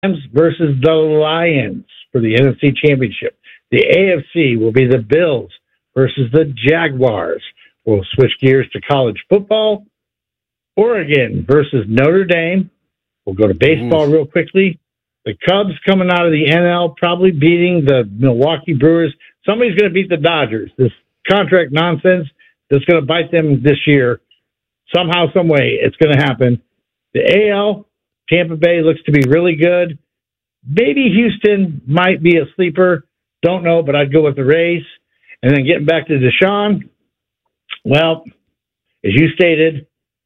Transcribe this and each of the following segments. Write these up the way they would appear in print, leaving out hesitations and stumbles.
Rams versus the Lions for the NFC Championship. The AFC will be the Bills versus the Jaguars. We'll switch gears to college football. Oregon versus Notre Dame. We'll go to baseball real quickly. The Cubs coming out of the NL, probably beating the Milwaukee Brewers. Somebody's going to beat the Dodgers. This contract nonsense that's going to bite them this year. Somehow, some way, it's going to happen. The AL, Tampa Bay looks to be really good. Maybe Houston might be a sleeper. Don't know, but I'd go with the Rays. And then getting back to Deshaun, well, as you stated,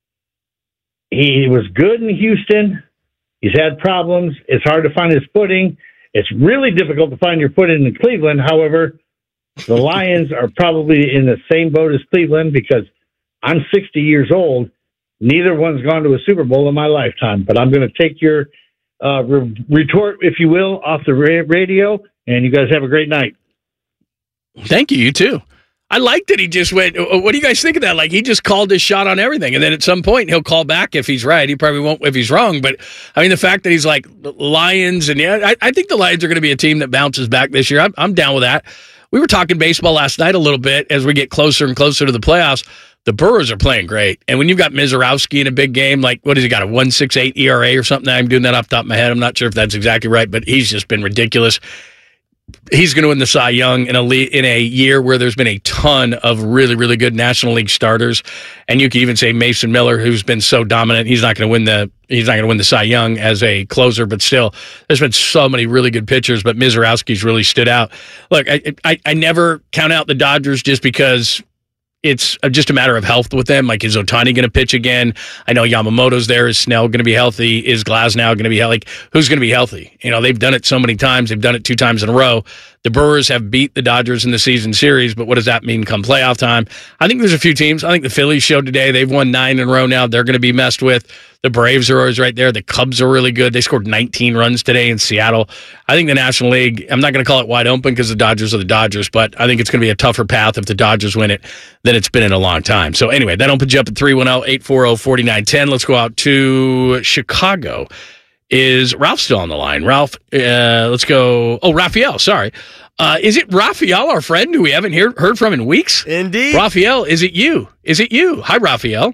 he was good in Houston. He's had problems. It's hard to find his footing. It's really difficult to find your footing in Cleveland. However, the Lions are probably in the same boat as Cleveland because I'm 60 years old. Neither one's gone to a Super Bowl in my lifetime, but I'm going to take your retort, if you will, off the radio, and you guys have a great night. Thank you. You too. I like that he just went, what do you guys think of that? Like, he just called his shot on everything, and then at some point he'll call back if he's right. He probably won't if he's wrong, but I mean, the fact that he's like Lions, and yeah, I think the Lions are going to be a team that bounces back this year. I'm down with that. We were talking baseball last night a little bit as we get closer and closer to the playoffs. The Brewers are playing great, and when you've got Mizorowski in a big game, like, what has he got, a 1.68 ERA or something? I'm doing that off the top of my head. I'm not sure if that's exactly right, but he's just been ridiculous. He's going to win the Cy Young in a year where there's been a ton of really, really good National League starters, and you could even say Mason Miller, who's been so dominant. He's not going to win the Cy Young as a closer, but still, there's been so many really good pitchers. But Mizorowski's really stood out. Look, I never count out the Dodgers just because it's just a matter of health with them. Like, is Ohtani going to pitch again? I know Yamamoto's there. Is Snell going to be healthy? Is Glasnow going to be healthy? Like, who's going to be healthy? You know, they've done it so many times. They've done it 2 times in a row. The Brewers have beat the Dodgers in the season series, but what does that mean come playoff time? I think there's a few teams. I think the Phillies showed today. They've won 9 in a row now. They're going to be messed with. The Braves are always right there. The Cubs are really good. They scored 19 runs today in Seattle. I think the National League, I'm not going to call it wide open because the Dodgers are the Dodgers, but I think it's going to be a tougher path if the Dodgers win it than it's been in a long time. So anyway, that opens you up at 310-840-4910. Let's go out to Chicago. Is Ralph still on the line? Ralph, let's go. Oh, Raphael, sorry. Is it Raphael, our friend, who we haven't heard from in weeks? Indeed. Raphael, is it you? Is it you? Hi, Raphael.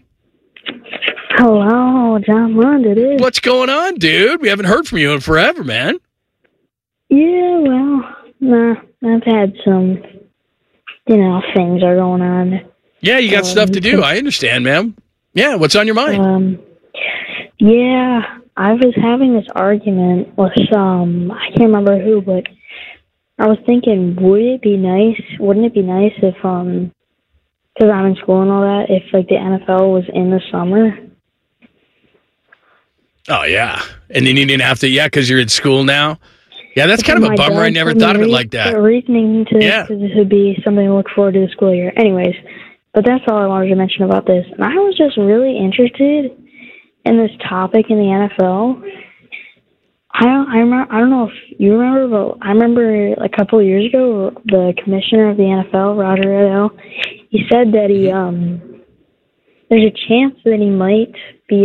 Hello, John Lund, it is. What's going on, dude? We haven't heard from you in forever, man. Yeah, well, nah, I've had some, things are going on. Yeah, you got stuff to do. I understand, man. Yeah, what's on your mind? Yeah, I was having this argument with I can't remember who, but I was thinking, wouldn't it be nice if, because I'm in school and all that, if, like, the NFL was in the summer? Oh, yeah. And then you didn't have to, because you're in school now? Yeah, that's kind of a bummer. I never thought of it like that. The reasoning to this would be something to look forward to the school year. Anyways, but that's all I wanted to mention about this. And I was just really interested in this topic in the NFL. I don't know if you remember, but I remember a couple of years ago, the commissioner of the NFL, Roger Goodell, he said that there's a chance that he might be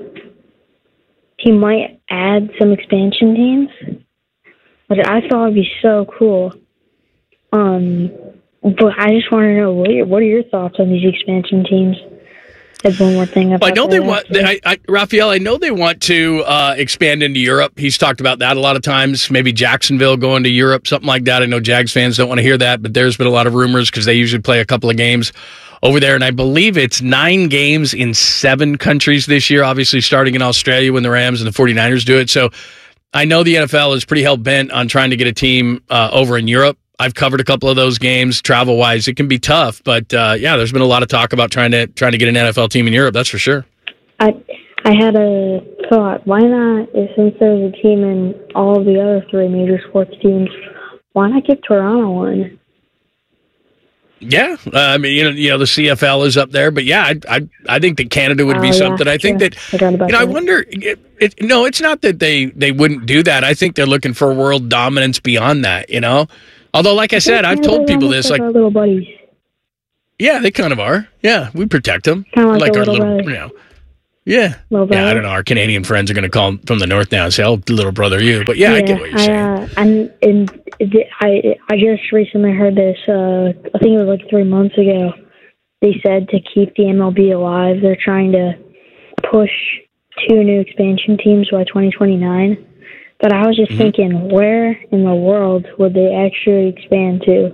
he might add some expansion teams, which I thought would be so cool. But I just want to know what are your thoughts on these expansion teams? There's one more thing. I know they want, Raphael, I know they want to expand into Europe. He's talked about that a lot of times. Maybe Jacksonville going to Europe, something like that. I know Jags fans don't want to hear that, but there's been a lot of rumors because they usually play a couple of games over there. And I believe it's 9 games in 7 countries this year, obviously starting in Australia when the Rams and the 49ers do it. So I know the NFL is pretty hell-bent on trying to get a team over in Europe. I've covered a couple of those games travel-wise. It can be tough, but there's been a lot of talk about trying to get an NFL team in Europe. That's for sure. I had a thought. Why not, since there's a team in all of the other 3 major sports teams, why not give Toronto one? Yeah, I mean, the CFL is up there, but yeah, I think that Canada would be something. I think that, I wonder. No, it's not that they wouldn't do that. I think they're looking for world dominance beyond that. Although, like I said, I've told people this. Like our little buddies. Yeah, they kind of are. Yeah, we protect them. Kind of like our little brother. Yeah. Little brother. Yeah, I don't know. Our Canadian friends are going to call him from the north now and say, "Oh, little brother, you." But yeah, I get what you're saying. I just recently heard this. I think it was like 3 months ago. They said to keep the MLB alive, they're trying to push 2 new expansion teams by 2029. But I was just thinking, where in the world would they actually expand to?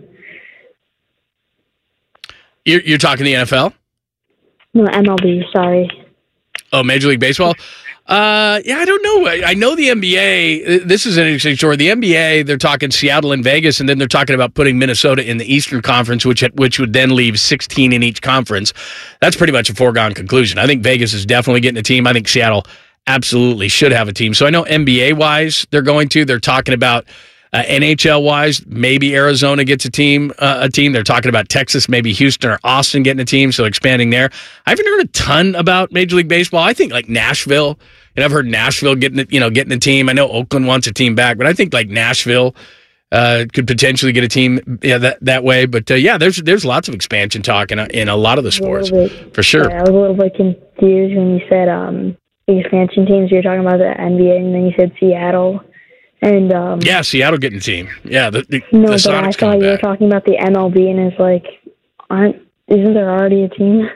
You're talking the NFL? No, MLB. Sorry. Oh, Major League Baseball? Yeah, I don't know. I know the NBA. This is an interesting story. The NBA, they're talking Seattle and Vegas, and then they're talking about putting Minnesota in the Eastern Conference, which would then leave 16 in each conference. That's pretty much a foregone conclusion. I think Vegas is definitely getting a team. I think Seattle absolutely should have a team. So I know NBA-wise, they're talking about NHL-wise, maybe Arizona gets a team. They're talking about Texas, maybe Houston or Austin getting a team, so expanding there. I haven't heard a ton about Major League Baseball. I think like Nashville, and I've heard Nashville getting a team. I know Oakland wants a team back, but I think like Nashville could potentially get a team that way. But there's lots of expansion talk in a lot of the sports, for sure. Yeah, I was a little bit confused when you said the expansion teams. You were talking about the NBA, and then you said Seattle. And Seattle getting a team. Yeah, the no, Sonics but I thought coming you were back. talking about the MLB, and it's like, isn't there already a team?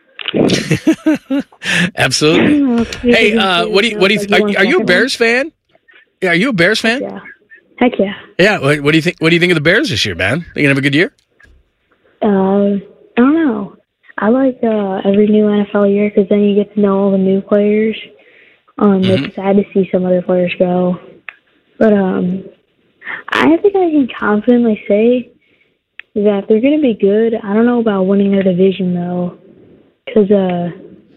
Absolutely. Hey, what do you are you a Bears fan? Yeah, are you a Bears fan? Yeah. Heck yeah. Yeah. What do you think? What do you think of the Bears this year, man? They gonna have a good year? I don't know. I like every new NFL year because then you get to know all the new players. It's sad to see some other players go. But I think I can confidently say that they're going to be good. I don't know about winning their division, though, because the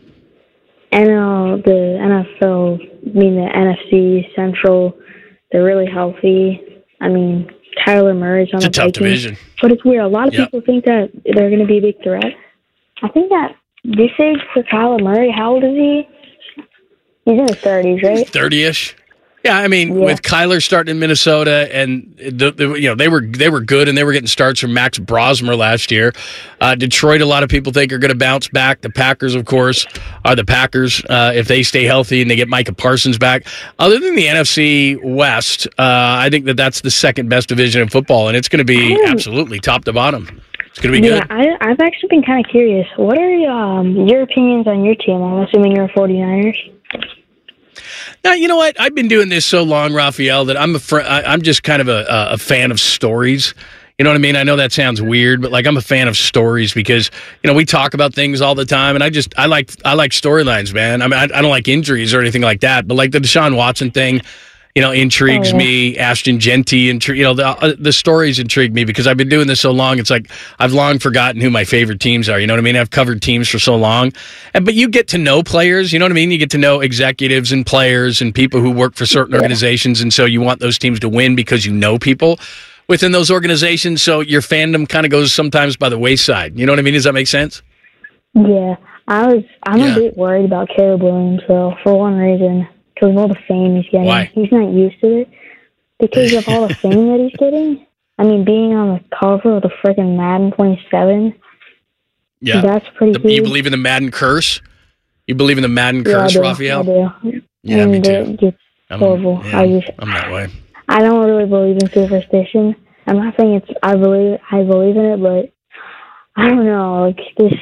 NFL, the NFC Central, they're really healthy. I mean, Kyler Murray's on the Vikings. It's a tough division. But it's weird. A lot of people think that they're going to be a big threat. I think that this age for Kyler Murray, how old is he? He's in his 30s, right? 30-ish. Yeah, I mean, with Kyler starting in Minnesota, and they were good, and they were getting starts from Max Brosmer last year. Detroit, a lot of people think are going to bounce back. The Packers, of course, are the Packers if they stay healthy and they get Micah Parsons back. Other than the NFC West, I think that's the second best division in football, and it's going to be absolutely top to bottom. It's going to be good. I've actually been kind of curious. What are your opinions on your team? I'm assuming you're a 49ers. Now, you know what? I've been doing this so long, Raphael, that I'm just kind of a fan of stories. You know what I mean? I know that sounds weird, but like I'm a fan of stories because we talk about things all the time, and I like storylines, man. I mean, I don't like injuries or anything like that, but like the Deshaun Watson thing, intrigues me. Ashton Genty, the stories intrigue me because I've been doing this so long. It's like I've long forgotten who my favorite teams are. You know what I mean? I've covered teams for so long, but you get to know players. You know what I mean? You get to know executives and players and people who work for certain organizations, and so you want those teams to win because you know people within those organizations. So your fandom kind of goes sometimes by the wayside. You know what I mean? Does that make sense? Yeah, I'm a bit worried about Caleb Williams, though, for one reason. Because of all the fame he's getting. Why? He's not used to it. Because of all the fame that he's getting. I mean, being on the cover of the freaking Madden 27. Yeah. That's pretty huge. You believe in the Madden curse? You believe in the Madden curse, Raphael? I do. Yeah, me too. It's horrible. I'm that way. I don't really believe in superstition. I'm not saying I believe in it, but I don't know. Like,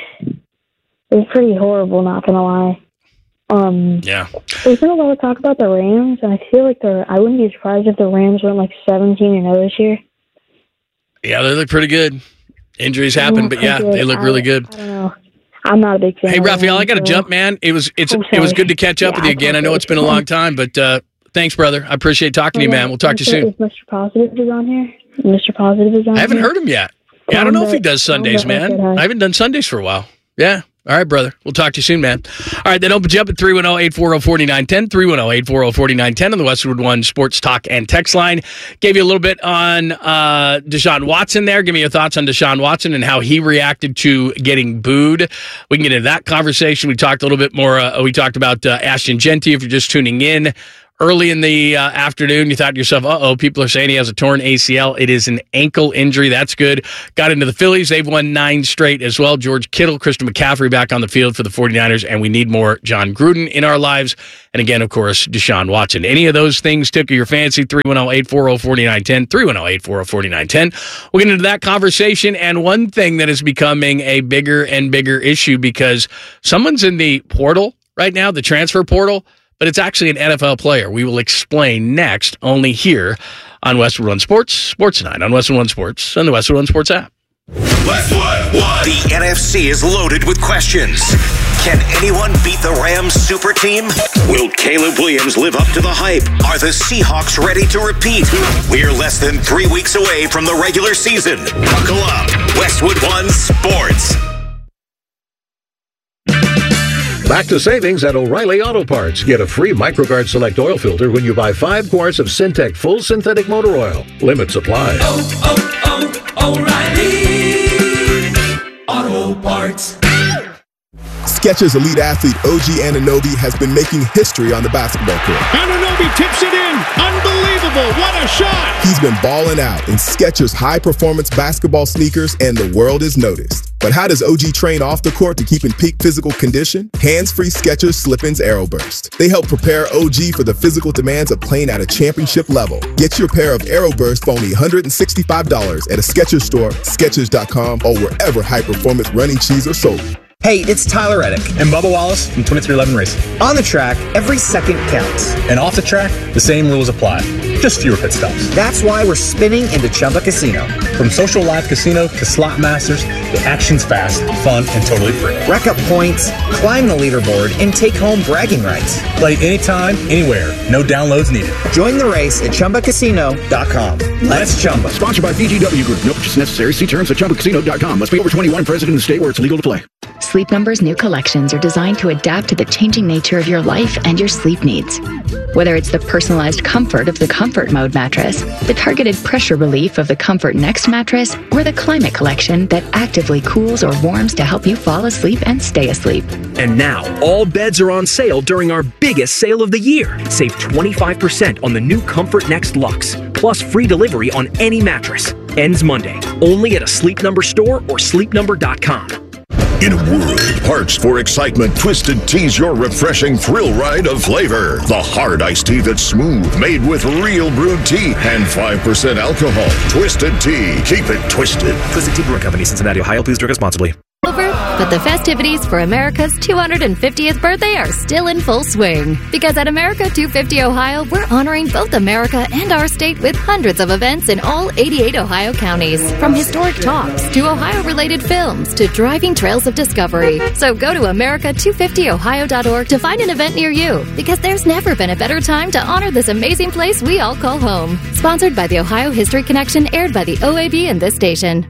it's pretty horrible, not gonna lie. Yeah. There's been a lot of talk about the Rams, and I feel like I wouldn't be surprised if the Rams went like 17-0 this year. Yeah, they look pretty good. Injuries happen, but they look really good. I don't know. I'm not a big fan. Hey, Raphael, I got to jump, man. It was good to catch up with you again. I know it's been a long time, but thanks, brother. I appreciate talking to you, man. We'll talk to you soon. Is Mr. Positive is on here? Mr. Positive is on here? I haven't heard him yet. Yeah, I don't know if he does Sundays, man. I haven't done Sundays for a while. Yeah. All right, brother. We'll talk to you soon, man. All right, then open you up at 310-840-4910, 310-840-4910 on the Westwood One Sports Talk and Text line. Gave you a little bit on Deshaun Watson there. Give me your thoughts on Deshaun Watson and how he reacted to getting booed. We can get into that conversation. We talked a little bit more. We talked about Ashton Genty, if you're just tuning in early in the afternoon. You thought to yourself, uh-oh, people are saying he has a torn ACL. It is an ankle injury. That's good. Got into the Phillies. They've won 9 straight as well. George Kittle, Christian McCaffrey back on the field for the 49ers, and we need more John Gruden in our lives. And again, of course, Deshaun Watson. Any of those things tickle your fancy? 310-840-4910, 310-840-4910. We'll get into that conversation and one thing that is becoming a bigger and bigger issue because someone's in the portal right now, the transfer portal, but it's actually an NFL player. We will explain next, only here on Westwood One Sports, Sports 9 on Westwood One Sports and the Westwood One Sports app. Westwood One. The NFC is loaded with questions. Can anyone beat the Rams super team? Will Caleb Williams live up to the hype? Are the Seahawks ready to repeat? We're less than 3 weeks away from the regular season. Buckle up. Westwood One Sports. Back to savings at O'Reilly Auto Parts. Get a free MicroGuard Select oil filter when you buy 5 quarts of Syntec Full Synthetic Motor Oil. Limits apply. O'Reilly Auto Parts. Skechers elite athlete OG Anunoby has been making history on the basketball court. Anunoby tips it in. Unbelievable. What a shot. He's been balling out in Skechers high-performance basketball sneakers, and the world has noticed. But how does OG train off the court to keep in peak physical condition? Hands-free Skechers Slip-ins Aeroburst. They help prepare OG for the physical demands of playing at a championship level. Get your pair of Aeroburst for only $165 at a Skechers store, Skechers.com, or wherever high-performance running shoes are sold. Hey, it's Tyler Reddick and Bubba Wallace from 2311 Racing. On the track, every second counts. And off the track, the same rules apply. Just fewer pit stops. That's why we're spinning into Chumba Casino. From social live casino to slot masters, the action's fast, fun, and totally free. Rack up points, climb the leaderboard, and take home bragging rights. Play anytime, anywhere. No downloads needed. Join the race at ChumbaCasino.com. Let's Chumba. Sponsored by VGW Group. No purchase necessary. See terms at ChumbaCasino.com. Must be over 21, present in the state where it's legal to play. Sleep Number's new collections are designed to adapt to the changing nature of your life and your sleep needs. Whether it's the personalized comfort of the Comfort Mode mattress, the targeted pressure relief of the Comfort Next mattress, or the Climate Collection that actively cools or warms to help you fall asleep and stay asleep. And now, all beds are on sale during our biggest sale of the year. Save 25% on the new Comfort Next Luxe, plus free delivery on any mattress. Ends Monday, only at a Sleep Number store or sleepnumber.com. In a world parched for excitement, Twisted Tea's your refreshing thrill ride of flavor. The hard iced tea that's smooth, made with real brewed tea and 5% alcohol. Twisted Tea. Keep it twisted. Twisted Tea Brewing Company, Cincinnati, Ohio. Please drink responsibly. But the festivities for America's 250th birthday are still in full swing. Because at America 250 Ohio, we're honoring both America and our state with hundreds of events in all 88 Ohio counties. From historic talks to Ohio-related films to driving trails of discovery. So go to America250Ohio.org to find an event near you. Because there's never been a better time to honor this amazing place we all call home. Sponsored by the Ohio History Connection, aired by the OAB and this station.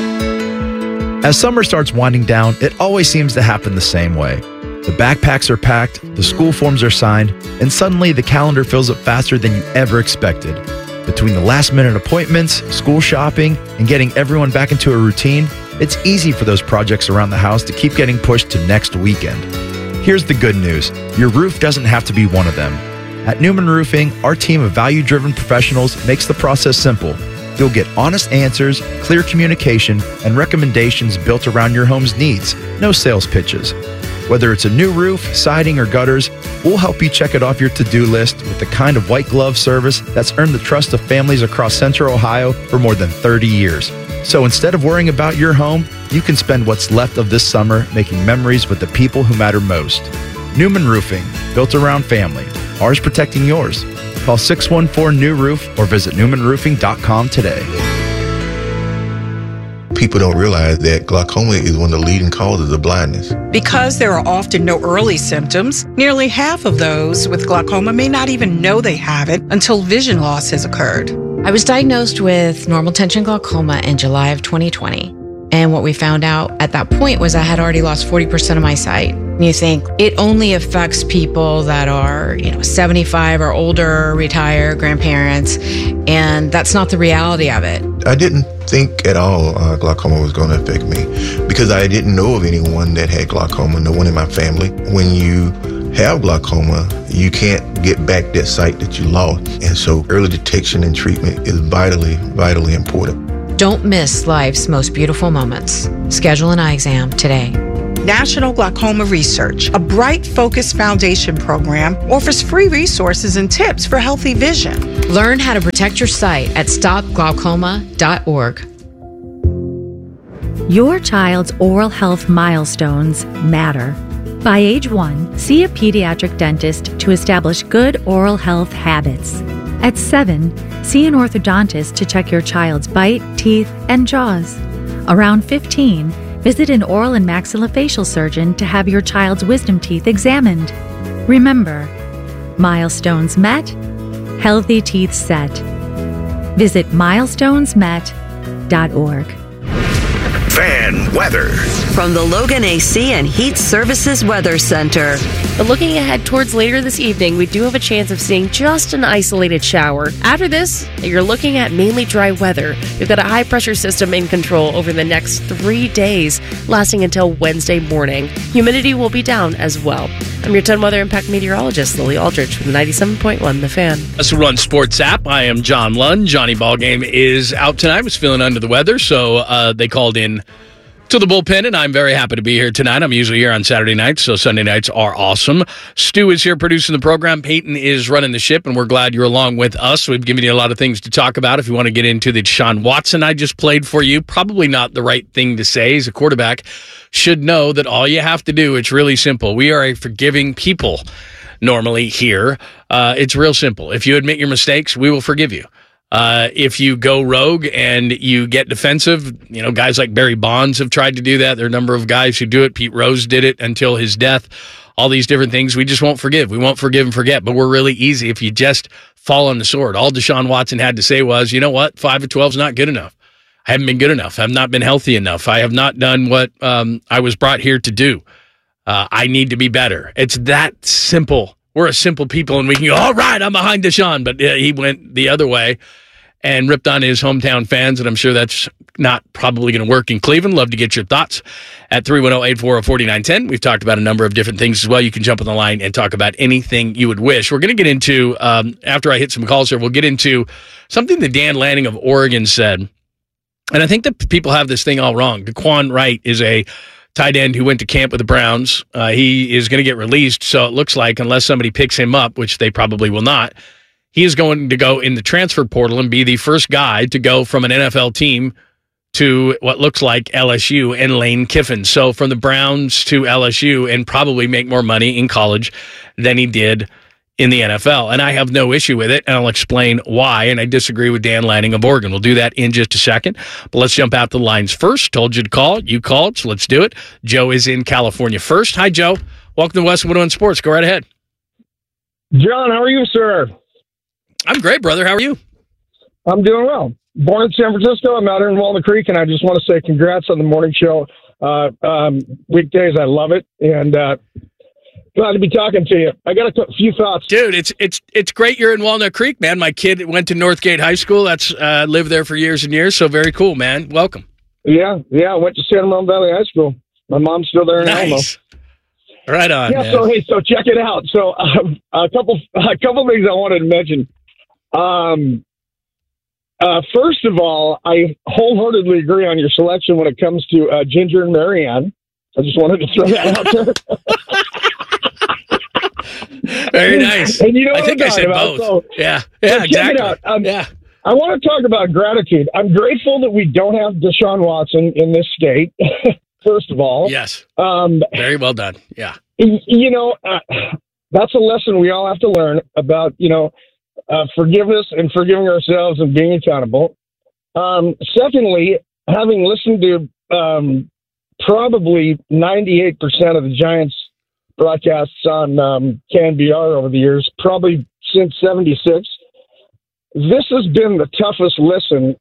As summer starts winding down, it always seems to happen the same way. The backpacks are packed, the school forms are signed, and suddenly the calendar fills up faster than you ever expected. Between the last-minute appointments, school shopping, and getting everyone back into a routine, it's easy for those projects around the house to keep getting pushed to next weekend. Here's the good news. Your roof doesn't have to be one of them. At Newman Roofing, our team of value-driven professionals makes the process simple. You'll get honest answers, clear communication, and recommendations built around your home's needs. No sales pitches. Whether it's a new roof, siding, or gutters, we'll help you check it off your to-do list with the kind of white glove service that's earned the trust of families across Central Ohio for more than 30 years. So instead of worrying about your home, you can spend what's left of this summer making memories with the people who matter most. Newman Roofing, built around family. Ours protecting yours. Call 614-NEW-ROOF or visit newmanroofing.com today. People don't realize that glaucoma is one of the leading causes of blindness. Because there are often no early symptoms, nearly half of those with glaucoma may not even know they have it until vision loss has occurred. I was diagnosed with normal tension glaucoma in July of 2020. And what we found out at that point was I had already lost 40% of my sight. And you think it only affects people that are, 75 or older, retired, grandparents, and that's not the reality of it. I didn't think at all glaucoma was going to affect me because I didn't know of anyone that had glaucoma, no one in my family. When you have glaucoma, you can't get back that sight that you lost. And so early detection and treatment is vitally, vitally important. Don't miss life's most beautiful moments. Schedule an eye exam today. National Glaucoma Research, a Bright Focus Foundation program, offers free resources and tips for healthy vision. Learn how to protect your sight at stopglaucoma.org. Your child's oral health milestones matter. By age 1, see a pediatric dentist to establish good oral health habits. At 7, see an orthodontist to check your child's bite, teeth, and jaws. Around 15, visit an oral and maxillofacial surgeon to have your child's wisdom teeth examined. Remember, milestones met, healthy teeth set. Visit milestonesmet.org. Fan weather. From the Logan AC and Heat Services Weather Center. But looking ahead towards later this evening, we do have a chance of seeing just an isolated shower. After this, you're looking at mainly dry weather. We've got a high-pressure system in control over the next 3 days, lasting until Wednesday morning. Humidity will be down as well. I'm your 10 Weather Impact meteorologist, Lily Aldrich, from the 97.1 The Fan. That's the Run Sports app. I am John Lund. Johnny Ballgame is out tonight. Was feeling under the weather, so they called in to the bullpen, and I'm very happy to be here tonight. I'm usually here on Saturday nights, so Sunday nights are awesome. Stu is here producing the program. Peyton is running the ship, and we're glad you're along with us. We've given you a lot of things to talk about. If you want to get into the Deshaun Watson I just played for you, probably not the right thing to say. As a quarterback, should know that all you have to do, it's really simple. We are a forgiving people normally here. It's real simple. If you admit your mistakes, we will forgive you. If you go rogue and you get defensive, guys like Barry Bonds have tried to do that. There are a number of guys who do it. Pete Rose did it until his death. All these different things, we just won't forgive. We won't forgive and forget, but we're really easy if you just fall on the sword. All Deshaun Watson had to say was, you know what, 5 of 12 is not good enough. I haven't been good enough. I've not been healthy enough. I have not done what I was brought here to do. I need to be better. It's that simple. We're a simple people, and we can go, all right, I'm behind Deshaun, but he went the other way and ripped on his hometown fans, and I'm sure that's not probably going to work in Cleveland. Love to get your thoughts at 310-840-4910. We've talked about a number of different things as well. You can jump on the line and talk about anything you would wish. We're going to get into, after I hit some calls here, we'll get into something that Dan Lanning of Oregon said, and I think that people have this thing all wrong. Daquan Wright is a tight end who went to camp with the Browns. He is going to get released, so it looks like, unless somebody picks him up, which they probably will not, he is going to go in the transfer portal and be the first guy to go from an NFL team to what looks like LSU and Lane Kiffin. So from the Browns to LSU, and probably make more money in college than he did in the NFL. And I have no issue with it, and I'll explain why. And I disagree with Dan Lanning of Oregon. We'll do that in just a second. But let's jump out the lines first. Told you to call. You called, so let's do it. Joe is in California first. Hi, Joe. Welcome to West 101 Sports. Go right ahead. John, how are you, sir? I'm great, brother. How are you? I'm doing well. Born in San Francisco. I'm out here in Walnut Creek, and I just want to say congrats on the morning show. Weekdays, I love it, and glad to be talking to you. I got a few thoughts. Dude, it's great you're in Walnut Creek, man. My kid went to Northgate High School. That's lived there for years and years, so very cool, man. Welcome. Yeah. I went to San Ramon Valley High School. My mom's still there in Alamo. Right on, yeah, man. So check it out. So a couple things I wanted to mention. First of all, I wholeheartedly agree on your selection when it comes to Ginger and Marianne. I just wanted to throw that out there. Very nice. And you know I think I said both. So exactly. Check it out. I want to talk about gratitude. I'm grateful that we don't have Deshaun Watson in this state. First of all, yes. Very well done. Yeah. That's a lesson we all have to learn about. Forgiveness and forgiving ourselves and being accountable. Secondly, having listened to probably 98% of the Giants broadcasts on KNBR over the years, probably since 76, this has been the toughest listen.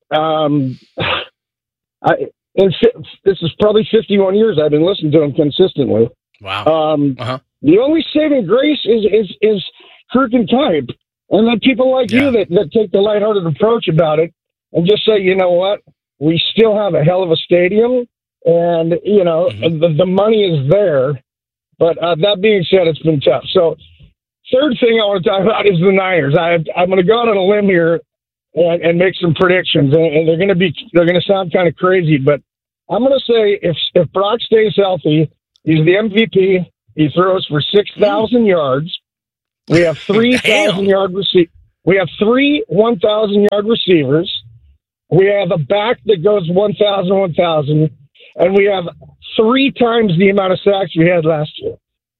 This is probably 51 years I've been listening to them consistently. Wow. The only saving grace is Kirk and Type. And then people like you that take the lighthearted approach about it and just say, you know what, we still have a hell of a stadium, and the money is there. But that being said, it's been tough. So, third thing I want to talk about is the Niners. I'm going to go out on a limb here and make some predictions, and they're going to sound kind of crazy, but I'm going to say if Brock stays healthy, he's the MVP. He throws for 6,000 yards. We have 3,000 yard We have 3 1,000-yard receivers. We have a back that goes 1,000, and we have 3 times the amount of sacks we had last year.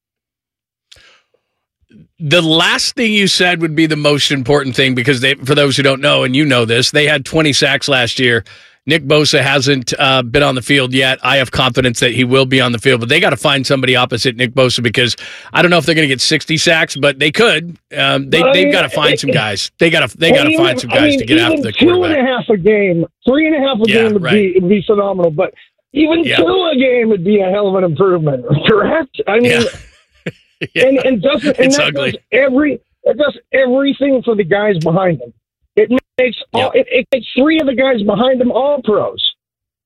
The last thing you said would be the most important thing because for those who don't know, and you know this, they had 20 sacks last year. Nick Bosa hasn't been on the field yet. I have confidence that he will be on the field, but they got to find somebody opposite Nick Bosa because I don't know if they're going to get 60 sacks, but they could. They've got to find some guys. They got to find some guys to get after the quarterback. 2.5 a game, 3.5 a game would be phenomenal, but even 2 a game would be a hell of an improvement. Correct? I mean, and that does everything for the guys behind them. It makes 3 of the guys behind them all pros.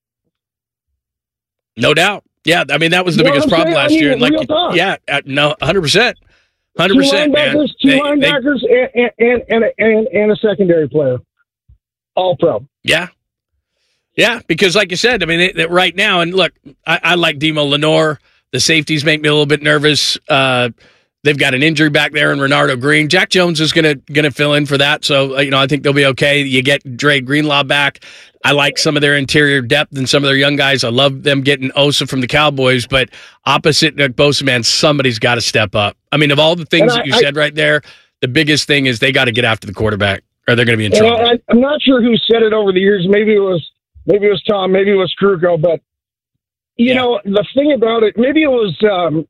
No doubt. Yeah, I mean that was the biggest problem last year. And 100%, 100%, man. 2 linebackers and a secondary player, all pro. Yeah, because like you said, I mean right now, and look, I like Demo Lenore. The safeties make me a little bit nervous. They've got an injury back there in Renardo Green. Jack Jones is gonna fill in for that, so I think they'll be okay. You get Dre Greenlaw back. I like some of their interior depth and some of their young guys. I love them getting Osa from the Cowboys, but opposite Nick Bosa, man, somebody's got to step up. I mean, of all the things that you said right there, the biggest thing is they got to get after the quarterback, or they're going to be in trouble. I'm not sure who said it over the years. Maybe it was Tom. Maybe it was Kruko. But you know, the thing about it, maybe it was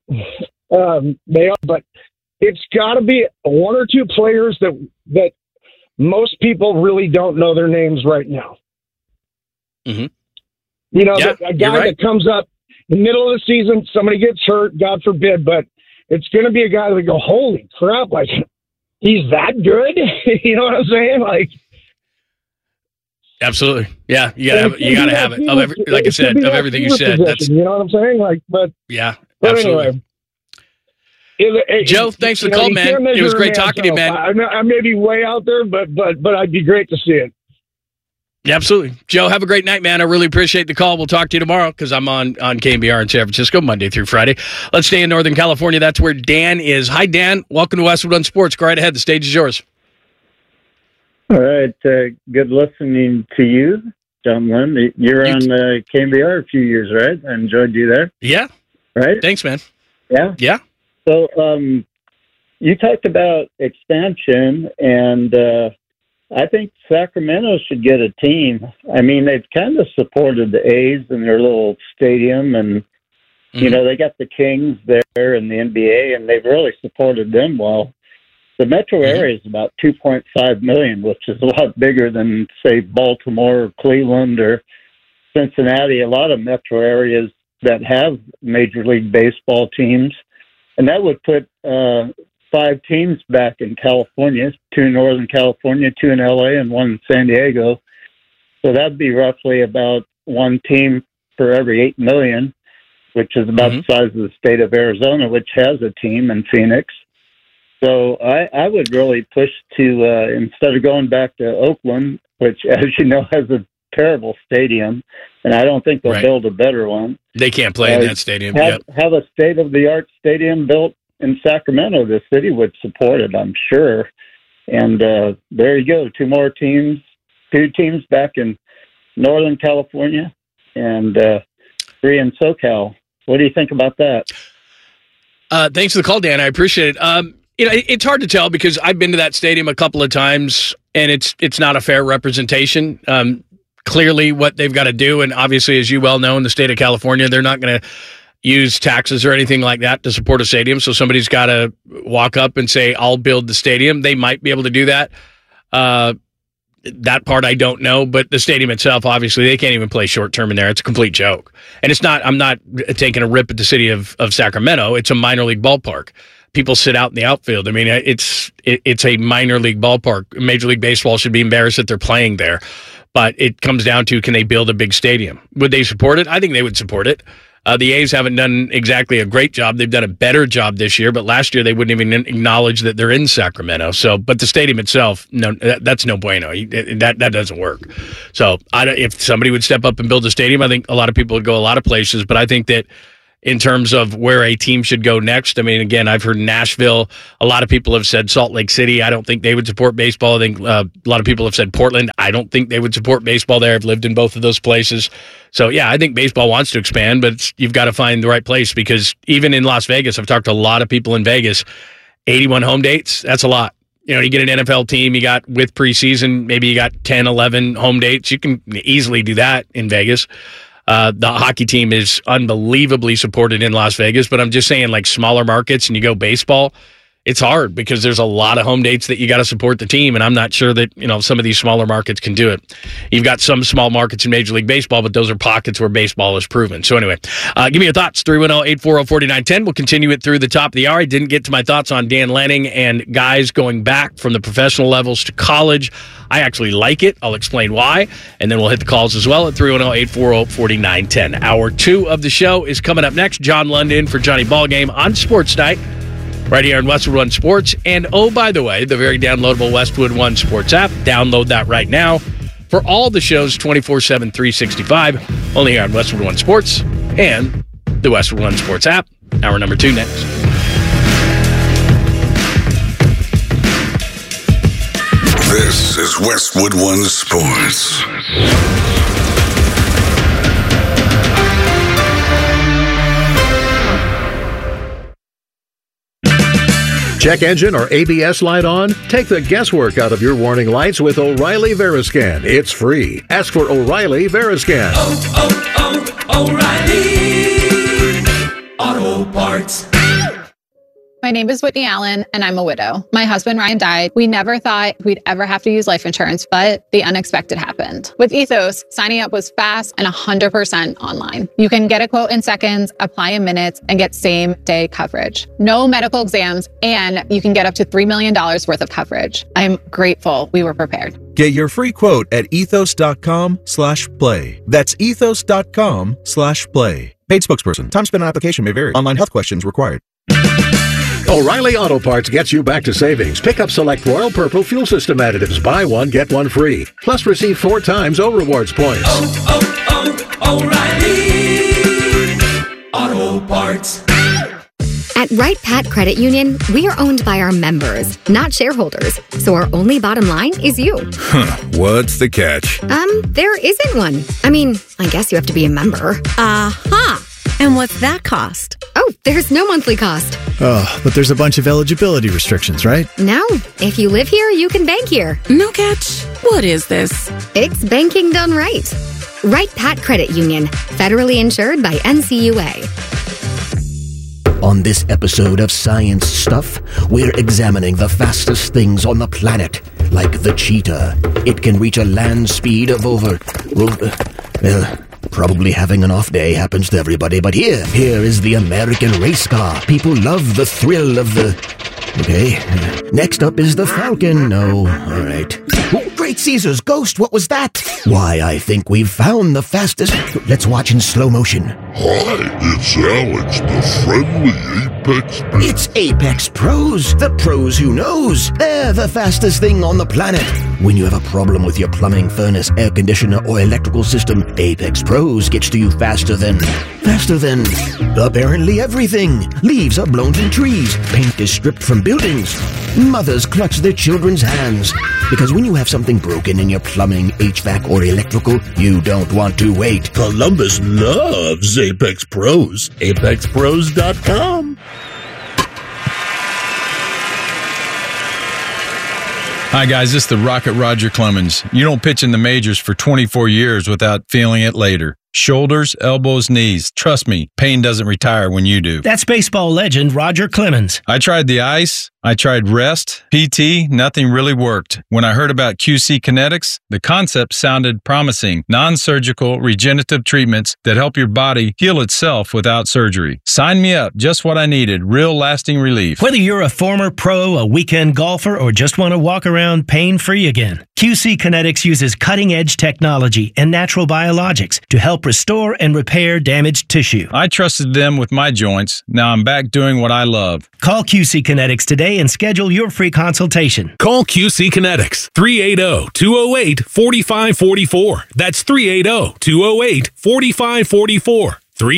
Mayo, but it's got to be 1 or 2 players that most people really don't know their names right now. Mm-hmm. You know, a guy that comes up in the middle of the season, somebody gets hurt, God forbid, but it's going to be a guy that go, holy crap, like he's that good. You know what I'm saying? Like, absolutely, yeah. You gotta have it. Like I said, of everything you said, that's, you know what I'm saying? Like, but absolutely. Anyway, Joe, thanks for the call, man. It was great talking to you, man. I may be way out there, but I'd be great to see it. Yeah, absolutely. Joe, have a great night, man. I really appreciate the call. We'll talk to you tomorrow because I'm on KBR in San Francisco Monday through Friday. Let's stay in Northern California. That's where Dan is. Hi, Dan. Welcome to Westwood One Sports. Go right ahead. The stage is yours. All right. Good listening to you, gentlemen. You're on KBR a few years, right? I enjoyed you there. Yeah. Right? Thanks, man. Yeah? Yeah. So you talked about expansion, and I think Sacramento should get a team. I mean, they've kind of supported the A's in their little stadium, and, you know, they got the Kings there in the NBA, and they've really supported them well. The metro area is about 2.5 million, which is a lot bigger than, say, Baltimore or Cleveland or Cincinnati. A lot of metro areas that have Major League Baseball teams. And that would put 5 teams back in California, 2 in Northern California, 2 in LA, and 1 in San Diego. So that'd be roughly about 1 team for every 8 million, which is about the size of the state of Arizona, which has a team in Phoenix. So I would really push to, instead of going back to Oakland, which, as you know, has a terrible stadium, and I don't think they'll build a better one. They can't play in that stadium. Have a state-of-the-art stadium built in Sacramento. The city would support it, I'm sure. And there you go. 2 more teams, 2 teams back in Northern California and 3 in SoCal. What do you think about that? Thanks for the call, Dan. I appreciate it. You know, it's hard to tell because I've been to that stadium a couple of times, and it's not a fair representation. Clearly, what they've got to do, and obviously, as you well know, in the state of California, they're not going to use taxes or anything like that to support a stadium. So somebody's got to walk up and say, I'll build the stadium. They might be able to do that. That part I don't know, but the stadium itself, obviously, they can't even play short term in there. It's a complete joke. And it's not, I'm not taking a rip at the city of Sacramento. It's a minor league ballpark. People sit out in the outfield. I mean, it's a minor league ballpark. Major League Baseball should be embarrassed that they're playing there. But it comes down to, can they build a big stadium? Would they support it? I think they would support it. The A's haven't done exactly a great job. They've done a better job this year, but last year they wouldn't even acknowledge that they're in Sacramento. So, but the stadium itself, no, that's no bueno. That doesn't work. So, if somebody would step up and build a stadium, I think a lot of people would go a lot of places. But I think that in terms of where a team should go next, I mean, again, I've heard Nashville. A lot of people have said Salt Lake City. I don't think they would support baseball. I think a lot of people have said Portland. I don't think they would support baseball there. I've lived in both of those places. So, yeah, I think baseball wants to expand, but you've got to find the right place, because even in Las Vegas, I've talked to a lot of people in Vegas, 81 home dates, that's a lot. You know, you get an NFL team, you got with preseason, maybe you got 10, 11 home dates. You can easily do that in Vegas. The hockey team is unbelievably supported in Las Vegas, but I'm just saying, like, smaller markets and you go baseball, it's hard because there's a lot of home dates that you got to support the team, and I'm not sure that, you know, some of these smaller markets can do it. You've got some small markets in Major League Baseball, but those are pockets where baseball is proven. So anyway, give me your thoughts, 310-840-4910. We'll continue it through the top of the hour. I didn't get to my thoughts on Dan Lanning and guys going back from the professional levels to college. I actually like it. I'll explain why, and then we'll hit the calls as well at 310-840-4910. Hour 2 of the show is coming up next. John London for Johnny Ballgame on Sports Night, right here on Westwood One Sports. And, oh, by the way, the very downloadable Westwood One Sports app. Download that right now for all the shows 24/7, 365, only here on Westwood One Sports and the Westwood One Sports app. Hour number 2 next. This is Westwood One Sports. Check engine or ABS light on? Take the guesswork out of your warning lights with O'Reilly Veriscan. It's free. Ask for O'Reilly Veriscan. O'Reilly Auto Parts. My name is Whitney Allen, and I'm a widow. My husband, Ryan, died. We never thought we'd ever have to use life insurance, but the unexpected happened. With Ethos, signing up was fast and 100% online. You can get a quote in seconds, apply in minutes, and get same-day coverage. No medical exams, and you can get up to $3 million worth of coverage. I'm grateful we were prepared. Get your free quote at ethos.com/play. That's ethos.com/play. Paid spokesperson. Time spent on application may vary. Online health questions required. O'Reilly Auto Parts gets you back to savings. Pick up select Royal Purple fuel system additives. Buy one, get one free. Plus receive 4 times O Rewards points. O'Reilly Auto Parts. At Wright Pat Credit Union, we are owned by our members, not shareholders. So our only bottom line is you. What's the catch? There isn't one. I mean, I guess you have to be a member. Aha! And what's that cost? Oh, there's no monthly cost. Oh, but there's a bunch of eligibility restrictions, right? No. If you live here, you can bank here. No catch. What is this? It's banking done right. Wright Pat Credit Union, federally insured by NCUA. On this episode of Science Stuff, we're examining the fastest things on the planet, like the cheetah. It can reach a land speed of over... probably having an off day happens to everybody, but here is the American race car. People love the thrill of the... Okay. Next up is the Falcon. No, all right. Oh, Great Caesar's ghost, what was that? Why, I think we've found the fastest... Let's watch in slow motion. Hi, it's Alex, the friendly Apex Pro. It's Apex Pros, the pros who knows. They're the fastest thing on the planet. When you have a problem with your plumbing, furnace, air conditioner, or electrical system, Apex Pros gets to you faster than apparently everything. Leaves are blown from trees. Paint is stripped from buildings. Mothers clutch their children's hands. Because when you have something broken in your plumbing, HVAC, or electrical, you don't want to wait. Columbus loves Apex Pros. ApexPros.com. Hi, guys. This is the Rocket Roger Clemens. You don't pitch in the majors for 24 years without feeling it later. Shoulders, elbows, knees. Trust me, pain doesn't retire when you do. That's baseball legend Roger Clemens. I tried the ice. I tried rest, PT, nothing really worked. When I heard about QC Kinetics, the concept sounded promising. Non-surgical regenerative treatments that help your body heal itself without surgery. Sign me up, just what I needed, real lasting relief. Whether you're a former pro, a weekend golfer, or just want to walk around pain-free again, QC Kinetics uses cutting-edge technology and natural biologics to help restore and repair damaged tissue. I trusted them with my joints. Now I'm back doing what I love. Call QC Kinetics today and schedule your free consultation. Call QC Kinetics, 380-208-4544. That's 380-208-4544.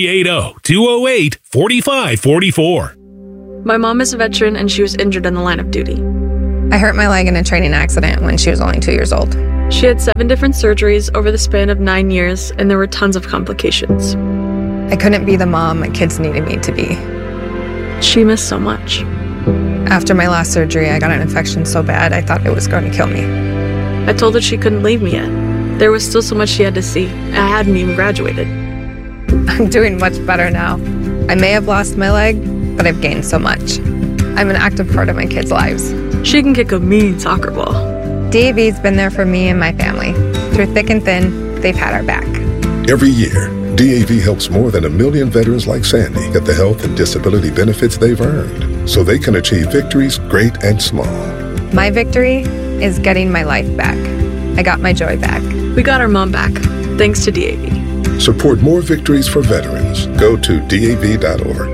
380-208-4544. My mom is a veteran and she was injured in the line of duty. I hurt my leg in a training accident when she was only 2 years old. She had 7 different surgeries over the span of 9 years, and there were tons of complications. I couldn't be the mom my kids needed me to be. She missed so much. After my last surgery, I got an infection so bad I thought it was going to kill me. I told her she couldn't leave me yet. There was still so much she had to see. I hadn't even graduated. I'm doing much better now. I may have lost my leg, but I've gained so much. I'm an active part of my kids' lives. She can kick a mean soccer ball. DAV's been there for me and my family. Through thick and thin, they've had our back. Every year, DAV helps more than 1 million veterans like Sandy get the health and disability benefits they've earned so they can achieve victories great and small. My victory is getting my life back. I got my joy back. We got our mom back, thanks to DAV. Support more victories for veterans. Go to DAV.org.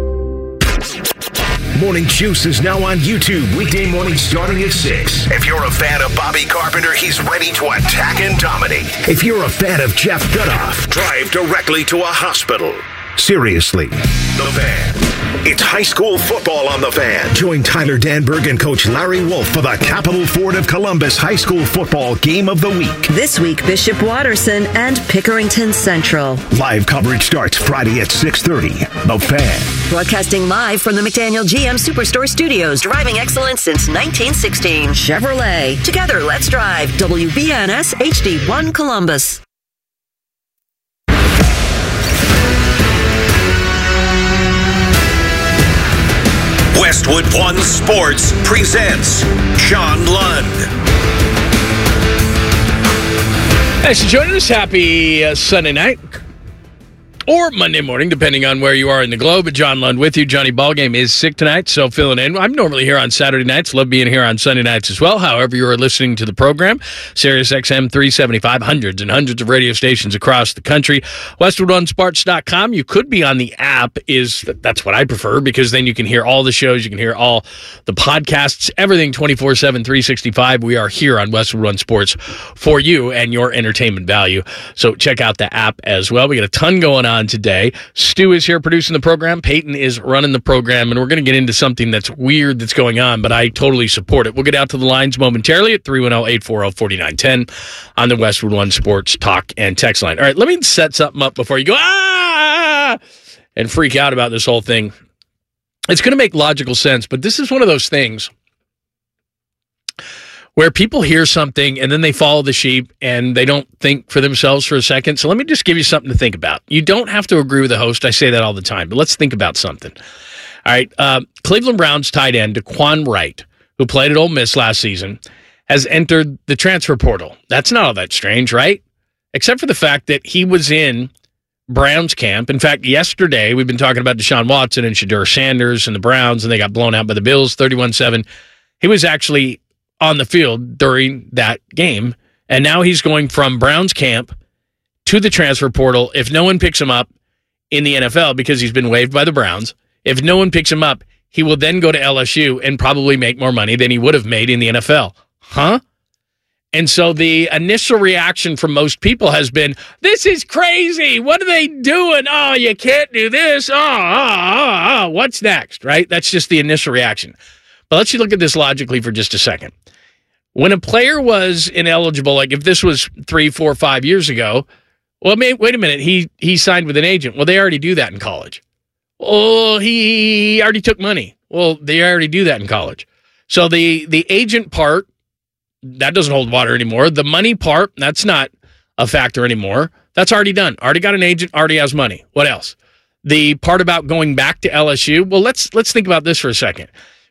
Morning Juice is now on YouTube, weekday morning starting at 6. If you're a fan of Bobby Carpenter, he's ready to attack and dominate. If you're a fan of Jeff Dudoff, drive directly to a hospital. Seriously. The Fan. It's high school football on The Fan. Join Tyler Danberg and Coach Larry Wolf for the Capital Ford of Columbus High School Football Game of the Week. This week, Bishop Watterson and Pickerington Central. Live coverage starts Friday at 6:30. The Fan. Broadcasting live from the McDaniel GM Superstore Studios. Driving excellence since 1916. Chevrolet. Together, let's drive. WBNS HD1 Columbus. Westwood One Sports presents John Lund. Thanks for joining us. Happy Sunday night. Or Monday morning, depending on where you are in the globe. But John Lund with you. Johnny Ballgame is sick tonight, so filling in. I'm normally here on Saturday nights. Love being here on Sunday nights as well. However you are listening to the program, Sirius XM 375, hundreds and hundreds of radio stations across the country. WestwoodOneSports.com. You could be on the app. That's what I prefer, because then you can hear all the shows. You can hear all the podcasts, everything 24/7, 365. We are here on Westwood One Sports for you and your entertainment value. So check out the app as well. We got a ton going on today. Stu is here producing the program. Peyton is running the program, and we're going to get into something that's weird that's going on, but I totally support it. We'll get out to the lines momentarily at 310-840-4910 on the Westwood One Sports talk and text line. All right, let me set something up before you go, and freak out about this whole thing. It's going to make logical sense, but this is one of those things where people hear something and then they follow the sheep and they don't think for themselves for a second. So let me just give you something to think about. You don't have to agree with the host. I say that all the time, but let's think about something. All right. Cleveland Browns tight end DeQuan Wright, who played at Ole Miss last season, has entered the transfer portal. That's not all that strange, right? Except for the fact that he was in Browns camp. In fact, yesterday we've been talking about Deshaun Watson and Shedeur Sanders and the Browns, and they got blown out by the Bills 31-7. He was actually on the field during that game, and now he's going from Browns camp to the transfer portal. If no one picks him up in the NFL because he's been waived by the Browns, if no one picks him up, he will then go to LSU and probably make more money than he would have made in the NFL. Huh? And so the initial reaction from most people has been, this is crazy. What are they doing? Oh, you can't do this. Oh, what's next, right? That's just the initial reaction. But let's look at this logically for just a second. When a player was ineligible, like if this was 3, 4, 5 years ago, well, wait a minute, he signed with an agent. Well, they already do that in college. Oh, he already took money. Well, they already do that in college. So the agent part, that doesn't hold water anymore. The money part, that's not a factor anymore. That's already done. Already got an agent, already has money. What else? The part about going back to LSU, well, let's think about this for a second.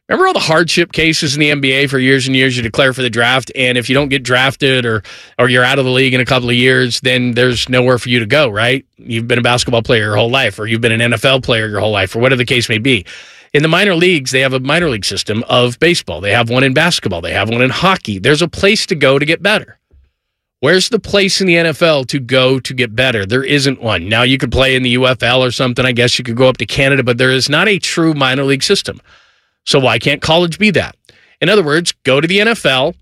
Remember all the hardship cases in the NBA for years and years? You declare for the draft, and if you don't get drafted or you're out of the league in a couple of years, then there's nowhere for you to go, right? You've been a basketball player your whole life, or you've been an NFL player your whole life, or whatever the case may be. In the minor leagues, they have a minor league system of baseball. They have one in basketball. They have one in hockey. There's a place to go to get better. Where's the place in the NFL to go to get better? There isn't one. Now, you could play in the UFL or something. I guess you could go up to Canada, but there is not a true minor league system. So why can't college be that? In other words, go to the NFL.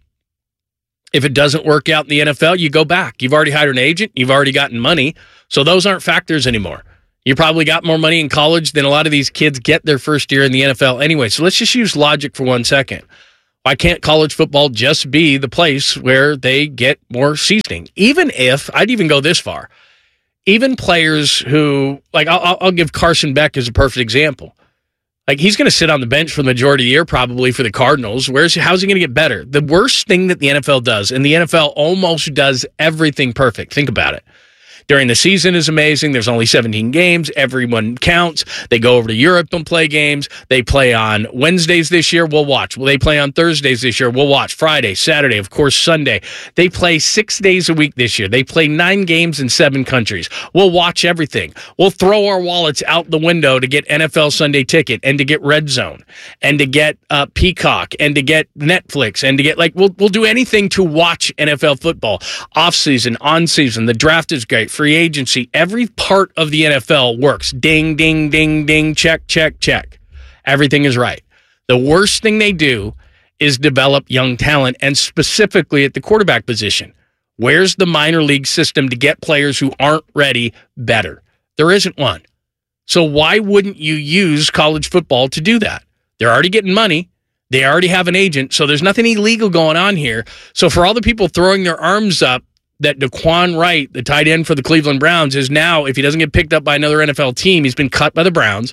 If it doesn't work out in the NFL, you go back. You've already hired an agent. You've already gotten money. So those aren't factors anymore. You probably got more money in college than a lot of these kids get their first year in the NFL anyway. So let's just use logic for 1 second. Why can't college football just be the place where they get more seasoning? Even if, I'd even go this far, even players who, like I'll give Carson Beck as a perfect example. Like, he's going to sit on the bench for the majority of the year probably for the Cardinals. How's he going to get better? The worst thing that the NFL does, and the NFL almost does everything perfect. Think about it. During the season is amazing. There's only 17 games. Everyone counts. They go over to Europe and play games. They play on Wednesdays this year. We'll watch. Well, they play on Thursdays this year. We'll watch. Friday, Saturday, of course, Sunday. They play 6 days a week this year. They play 9 games in 7 countries. We'll watch everything. We'll throw our wallets out the window to get NFL Sunday Ticket and to get Red Zone and to get Peacock and to get Netflix and to get, we'll do anything to watch NFL football. Off season, on season. The draft is great. Free agency, every part of the NFL works. Ding, ding, ding, ding, check, check, check. Everything is right. The worst thing they do is develop young talent, and specifically at the quarterback position. Where's the minor league system to get players who aren't ready better? There isn't one. So why wouldn't you use college football to do that? They're already getting money. They already have an agent, so there's nothing illegal going on here. So for all the people throwing their arms up that Daquan Wright, the tight end for the Cleveland Browns, is now, if he doesn't get picked up by another NFL team, he's been cut by the Browns.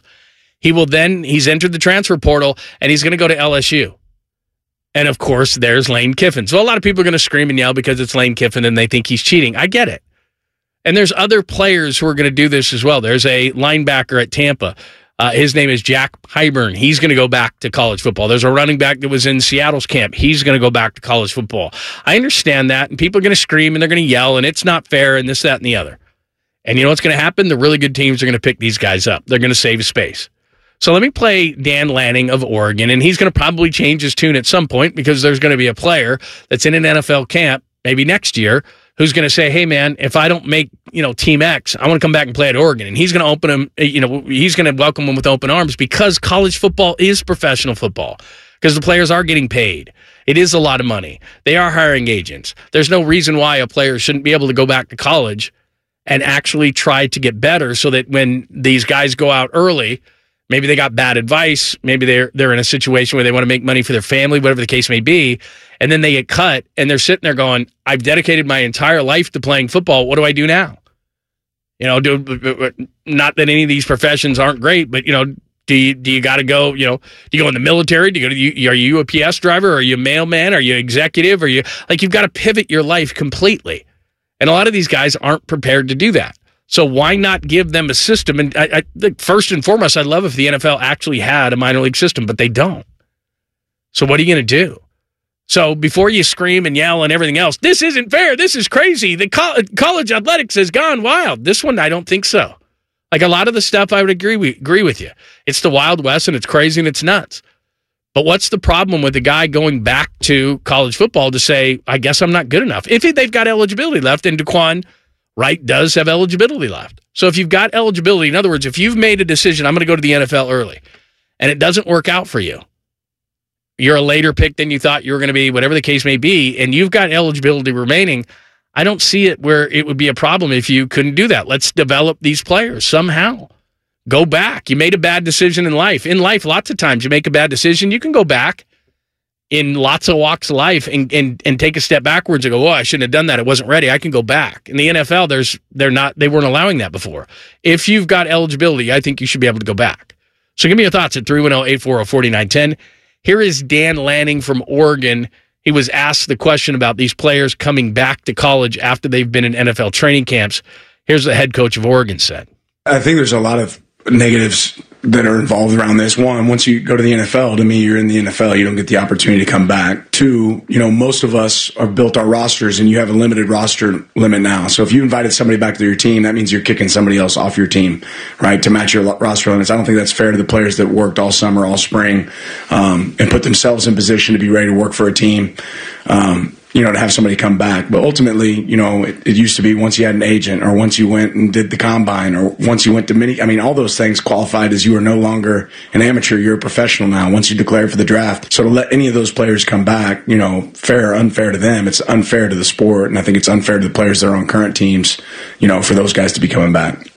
He's entered the transfer portal, and he's going to go to LSU. And, of course, there's Lane Kiffin. So a lot of people are going to scream and yell because it's Lane Kiffin and they think he's cheating. I get it. And there's other players who are going to do this as well. There's a linebacker at Tampa. His name is Jack Hyburn. He's going to go back to college football. There's a running back that was in Seattle's camp. He's going to go back to college football. I understand that, and people are going to scream, and they're going to yell, and it's not fair, and this, that, and the other. And you know what's going to happen? The really good teams are going to pick these guys up. They're going to save space. So let me play Dan Lanning of Oregon, and he's going to probably change his tune at some point because there's going to be a player that's in an NFL camp maybe next year who's going to say, hey, man, if I don't make, Team X, I want to come back and play at Oregon. And he's going to open him, he's going to welcome him with open arms because college football is professional football because the players are getting paid. It is a lot of money. They are hiring agents. There's no reason why a player shouldn't be able to go back to college and actually try to get better so that when these guys go out early, maybe they got bad advice, maybe they're in a situation where they want to make money for their family, whatever the case may be, and then they get cut, and they're sitting there going, I've dedicated my entire life to playing football. What do I do now? Not that any of these professions aren't great, but, do you got to go, do you go in the military? Are you a UPS driver? Are you a mailman? Are you executive? You've got to pivot your life completely. And a lot of these guys aren't prepared to do that. So why not give them a system? And I think first and foremost, I'd love if the NFL actually had a minor league system, but they don't. So what are you going to do? So before you scream and yell and everything else, this isn't fair, this is crazy, the college athletics has gone wild. This one, I don't think so. Like a lot of the stuff, I would agree with you. It's the Wild West, and it's crazy, and it's nuts. But what's the problem with the guy going back to college football to say, I guess I'm not good enough? If they've got eligibility left, and Daquan Wright does have eligibility left. So if you've got eligibility, in other words, if you've made a decision, I'm going to go to the NFL early, and it doesn't work out for you, you're a later pick than you thought you were going to be, whatever the case may be, and you've got eligibility remaining, I don't see it where it would be a problem if you couldn't do that. Let's develop these players somehow. Go back. You made a bad decision in life. In life, lots of times you make a bad decision, you can go back in lots of walks of life and take a step backwards and go, I shouldn't have done that. It wasn't ready. I can go back. In the NFL, they weren't allowing that before. If you've got eligibility, I think you should be able to go back. So give me your thoughts at 310-840-4910. Here is Dan Lanning from Oregon. He was asked the question about these players coming back to college after they've been in NFL training camps. Here's what the head coach of Oregon said. I think there's a lot of negatives that are involved around this. One, once you go to the NFL, to me, you're in the NFL. You don't get the opportunity to come back. Two, most of us are built our rosters, and you have a limited roster limit now. So if you invited somebody back to your team, that means you're kicking somebody else off your team, right, to match your roster limits. I don't think that's fair to the players that worked all summer, all spring, and put themselves in position to be ready to work for a team. To have somebody come back. But ultimately, it used to be once you had an agent, or once you went and did the combine, or once you went to all those things qualified as you are no longer an amateur, you're a professional now once you declared for the draft. So to let any of those players come back, fair or unfair to them, it's unfair to the sport. And I think it's unfair to the players that are on current teams, for those guys to be coming back.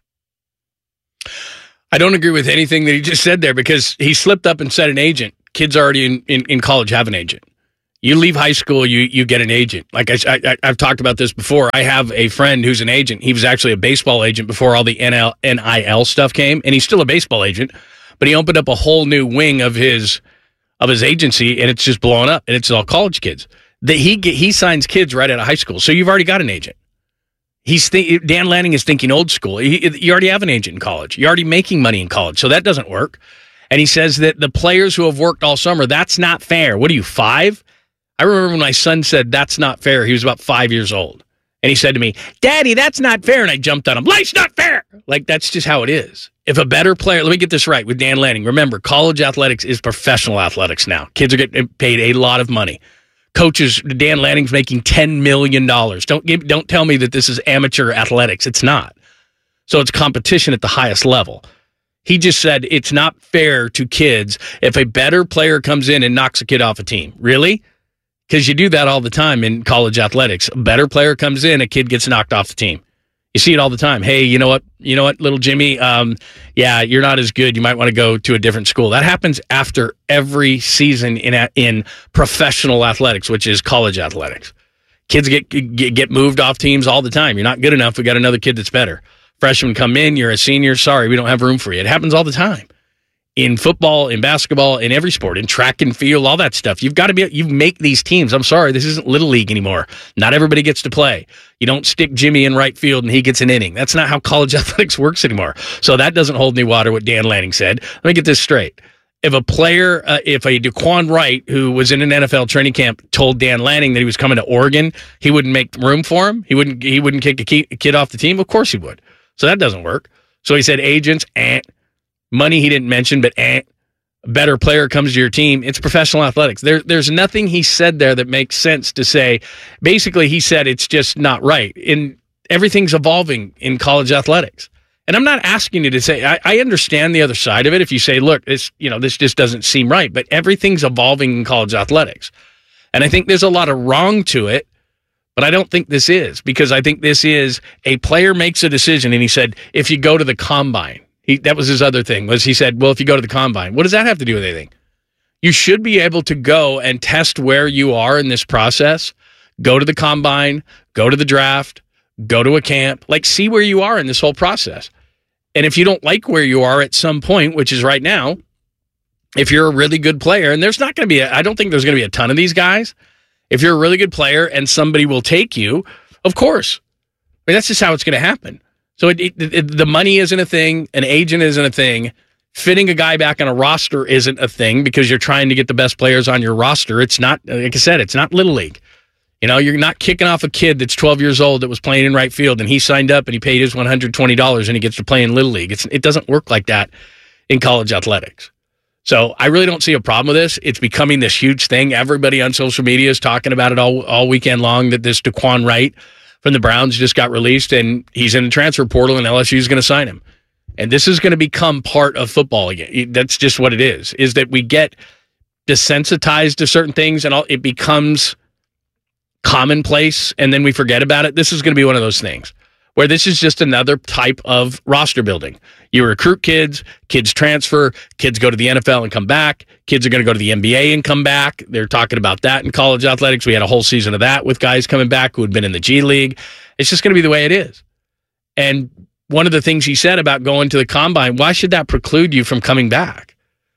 I don't agree with anything that he just said there, because he slipped up and said an agent. Kids already in college have an agent. You leave high school, you get an agent. Like I've talked about this before. I have a friend who's an agent. He was actually a baseball agent before all the NIL stuff came, and he's still a baseball agent, but he opened up a whole new wing of his agency, and it's just blowing up, and it's all college kids. He signs kids right out of high school, so you've already got an agent. Dan Lanning is thinking old school. You already have an agent in college. You're already making money in college, so that doesn't work. And he says that the players who have worked all summer, that's not fair. What are you, 5? I remember when my son said, that's not fair. He was about 5 years old. And he said to me, Daddy, that's not fair. And I jumped on him. Life's not fair. Like, that's just how it is. If a better player, let me get this right with Dan Lanning. Remember, college athletics is professional athletics now. Kids are getting paid a lot of money. Coaches, Dan Lanning's making $10 million. Don't tell me that this is amateur athletics. It's not. So it's competition at the highest level. He just said it's not fair to kids if a better player comes in and knocks a kid off a team. Really? Because you do that all the time in college athletics. A better player comes in, a kid gets knocked off the team. You see it all the time. Hey, you know what, little Jimmy? You're not as good. You might want to go to a different school. That happens after every season in professional athletics, which is college athletics. Kids get moved off teams all the time. You're not good enough. We got another kid that's better. Freshmen come in. You're a senior. Sorry, we don't have room for you. It happens all the time. In football, in basketball, in every sport, in track and field, all that stuff. You make these teams. I'm sorry, this isn't Little League anymore. Not everybody gets to play. You don't stick Jimmy in right field and he gets an inning. That's not how college athletics works anymore. So that doesn't hold any water, what Dan Lanning said. Let me get this straight. If a player, if a Daquan Wright, who was in an NFL training camp, told Dan Lanning that he was coming to Oregon, he wouldn't make room for him? He wouldn't kick a kid off the team? Of course he would. So that doesn't work. So he said agents, money he didn't mention, but a better player comes to your team. It's professional athletics. There's nothing he said there that makes sense to say. Basically, he said it's just not right. Everything's evolving in college athletics. And I'm not asking you to say, I understand the other side of it. If you say, look, this just doesn't seem right, but everything's evolving in college athletics. And I think there's a lot of wrong to it, but I don't think this is, because I think this is a player makes a decision. And he said, if you go to the combine, that was his other thing, was he said, well, if you go to the combine, what does that have to do with anything? You should be able to go and test where you are in this process. Go to the combine, go to the draft, go to a camp, see where you are in this whole process. And if you don't like where you are at some point, which is right now, if you're a really good player, and there's not going to be, I don't think there's going to be a ton of these guys. If you're a really good player and somebody will take you, of course. That's just how it's going to happen. So the money isn't a thing. An agent isn't a thing. Fitting a guy back on a roster isn't a thing because you're trying to get the best players on your roster. It's not, like I said, it's not Little League. You're not kicking off a kid that's 12 years old that was playing in right field and he signed up and he paid his $120 and he gets to play in Little League. It doesn't work like that in college athletics. So I really don't see a problem with this. It's becoming this huge thing. Everybody on social media is talking about it all weekend long, that this Daquan Wright from the Browns just got released and he's in the transfer portal and LSU is going to sign him. And this is going to become part of football again. That's just what it is that we get desensitized to certain things and it becomes commonplace and then we forget about it. This is going to be one of those things where this is just another type of roster building. You recruit kids transfer, kids go to the NFL and come back, kids are going to go to the NBA and come back. They're talking about that in college athletics. We had a whole season of that with guys coming back who had been in the G League. It's just going to be the way it is. And one of the things he said about going to the combine, why should that preclude you from coming back?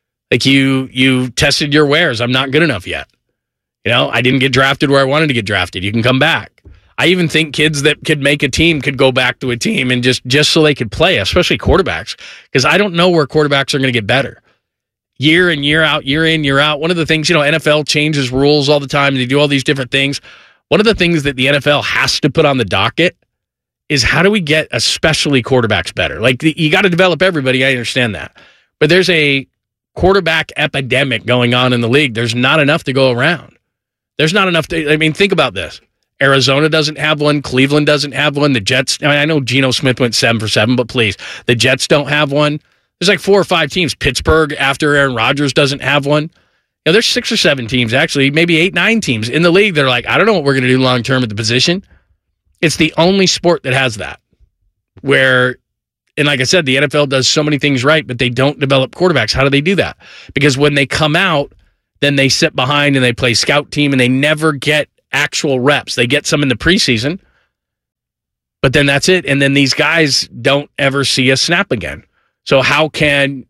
You tested your wares. I'm not good enough yet. I didn't get drafted where I wanted to get drafted. You can come back. I even think kids that could make a team could go back to a team and just so they could play, especially quarterbacks, because I don't know where quarterbacks are going to get better. Year in, year out, year in, year out. One of the things, NFL changes rules all the time. They do all these different things. One of the things that the NFL has to put on the docket is how do we get especially quarterbacks better? Like, you got to develop everybody. I understand that. But there's a quarterback epidemic going on in the league. There's not enough to go around. There's not enough to, think about this. Arizona doesn't have one. Cleveland doesn't have one. The Jets, I know Geno Smith went 7 for 7, but please, the Jets don't have one. There's like 4 or 5 teams. Pittsburgh, after Aaron Rodgers, doesn't have one. There's 6 or 7 teams, actually, maybe 8, 9 teams in the league. They're like, I don't know what we're going to do long-term at the position. It's the only sport that has that. And like I said, the NFL does so many things right, but they don't develop quarterbacks. How do they do that? Because when they come out, then they sit behind and they play scout team, and they never get actual reps. They get some in the preseason, but then that's it. And then these guys don't ever see a snap again. So how can,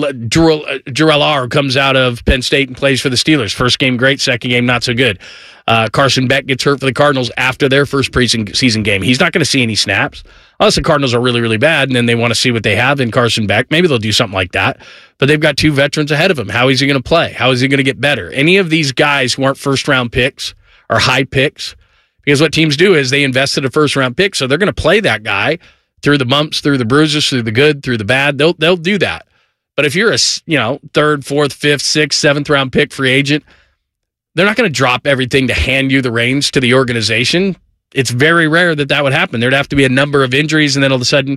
Drew comes out of Penn State and plays for the Steelers. First game, great. Second game, not so good. Carson Beck gets hurt for the Cardinals after their first preseason game. He's not going to see any snaps unless the Cardinals are really, really bad, and then they want to see what they have in Carson Beck. Maybe they'll do something like that. But they've got 2 veterans ahead of him. How is he going to play? How is he going to get better? Any of these guys who aren't first-round picks or high picks, because what teams do is they invested a first-round pick, so they're going to play that guy through the bumps, through the bruises, through the good, through the bad. They'll do that. But if you're a 3rd, 4th, 5th, 6th, 7th round pick free agent, they're not going to drop everything to hand you the reins to the organization. It's very rare that would happen. There'd have to be a number of injuries, and then all of a sudden,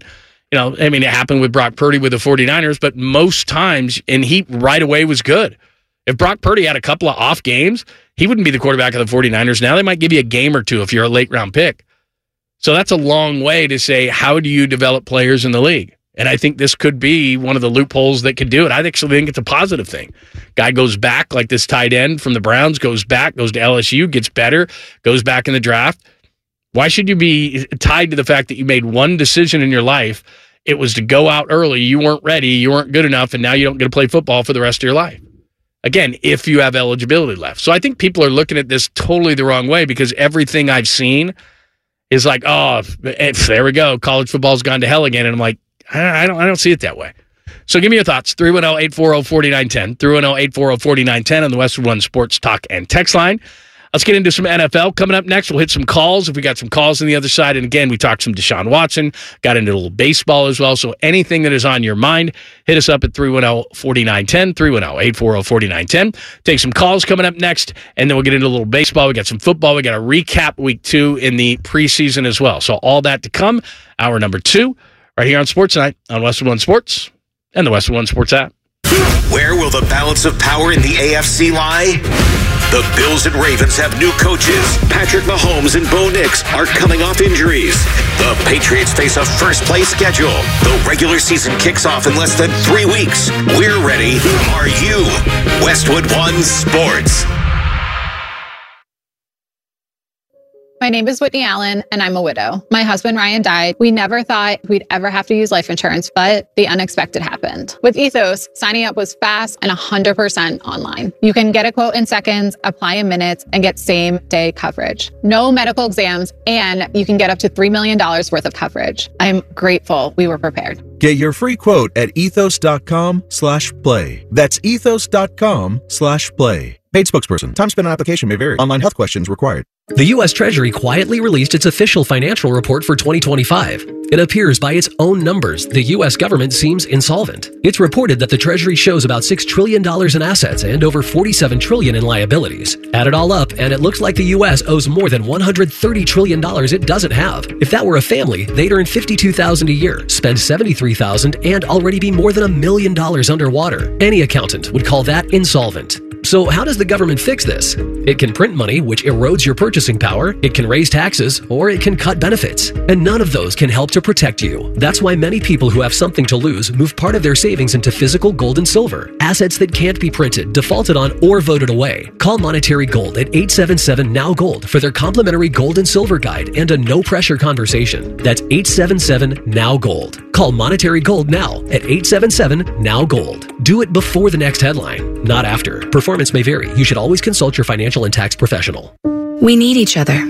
it happened with Brock Purdy with the 49ers, but most times, and he right away was good. If Brock Purdy had a couple of off games, he wouldn't be the quarterback of the 49ers. Now they might give you a game or 2 if you're a late round pick. So that's a long way to say, how do you develop players in the league? And I think this could be one of the loopholes that could do it. I actually think it's a positive thing. Guy goes back, like this tight end from the Browns, goes back, goes to LSU, gets better, goes back in the draft. Why should you be tied to the fact that you made one decision in your life? It was to go out early. You weren't ready. You weren't good enough, and now you don't get to play football for the rest of your life. Again, if you have eligibility left. So I think people are looking at this totally the wrong way, because everything I've seen is like, oh, there we go. College football's gone to hell again. And I'm like, I don't see it that way. So give me your thoughts. 310-840-4910. 310-840-4910 on the Westwood One Sports Talk and Text line. Let's get into some NFL. Coming up next, we'll hit some calls if we got some calls on the other side. And again, we talked some Deshaun Watson, got into a little baseball as well. So anything that is on your mind, hit us up at 310-4910, 310-840-4910. Take some calls coming up next, and then we'll get into a little baseball. We got some football. We got to recap week 2 in the preseason as well. So all that to come. Hour number 2, right here on Sports Night on Westwood One Sports and the Westwood One Sports app. Where will the balance of power in the AFC lie? The Bills and Ravens have new coaches. Patrick Mahomes and Bo Nix are coming off injuries. The Patriots face a first-place schedule. The regular season kicks off in less than 3 weeks. We're ready. Are you? Westwood One Sports. My name is Whitney Allen, and I'm a widow. My husband, Ryan, died. We never thought we'd ever have to use life insurance, but the unexpected happened. With Ethos, signing up was fast and 100% online. You can get a quote in seconds, apply in minutes, and get same-day coverage. No medical exams, and you can get up to $3 million worth of coverage. I'm grateful we were prepared. Get your free quote at ethos.com/play. That's ethos.com/play. Paid spokesperson. Time spent on application may vary. Online health questions required. The U.S. Treasury quietly released its official financial report for 2025. It appears by its own numbers, the U.S. government seems insolvent. It's reported that the Treasury shows about $6 trillion in assets and over $47 trillion in liabilities. Add it all up, and it looks like the U.S. owes more than $130 trillion it doesn't have. If that were a family, they'd earn $52,000 a year, spend $73,000, and already be more than $1 million underwater. Any accountant would call that insolvent. So how does the government fix this? It can print money, which erodes your purchasing power, it can raise taxes, or it can cut benefits. And none of those can help to protect you. That's why many people who have something to lose move part of their savings into physical gold and silver, assets that can't be printed, defaulted on, or voted away. Call Monetary Gold at 877-NOW-GOLD for their complimentary gold and silver guide and a no-pressure conversation. That's 877-NOW-GOLD. Call Monetary Gold now at 877-NOW-GOLD. Do it before the next headline, not after. Performance may vary. You should always consult your financial and tax professional. We need each other.